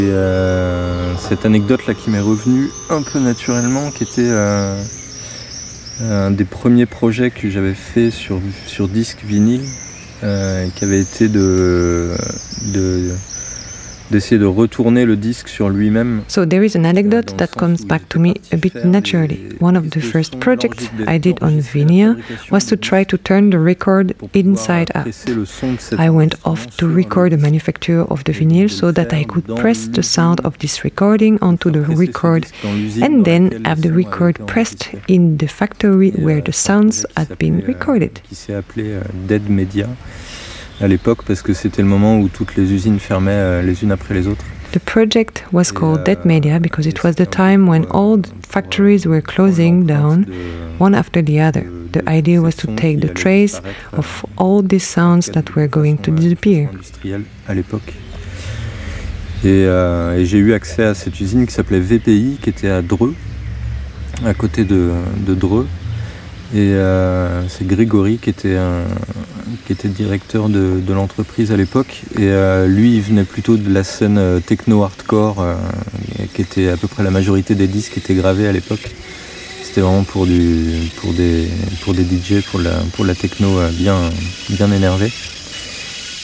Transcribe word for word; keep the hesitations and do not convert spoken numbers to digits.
Et euh, cette anecdote-là qui m'est revenue un peu naturellement, qui était euh, un des premiers projets que j'avais fait sur, sur disque vinyle, euh, qui avait été de... de d'essayer de retourner le disque sur lui-même. So there is an anecdote that comes back to me a bit naturally. One of the first projects I did on vinyl was to try to turn the record inside out. I went off to record the manufacture of the vinyl so that I could press the sound of this recording onto the record and then have the record pressed in the factory where the sounds had been recorded. Qui s'est appelé Dead Media à l'époque parce que c'était le moment où toutes les usines fermaient les unes après les autres. The project was called Dead Media because it was the time when all the factories were closing down one after the other. The idea was to take the trace of all these sounds that were going to disappear. À l'époque. Et, euh, et j'ai eu accès à cette usine qui s'appelait V P I, qui était à Dreux, à côté de, de Dreux. Et euh, c'est Grégory qui était, un, qui était directeur de, de l'entreprise à l'époque. Et euh, lui, il venait plutôt de la scène euh, techno-hardcore, euh, qui était à peu près la majorité des disques qui étaient gravés à l'époque. C'était vraiment pour, du, pour, des, pour des D J, pour la, pour la techno euh, bien, bien énervée.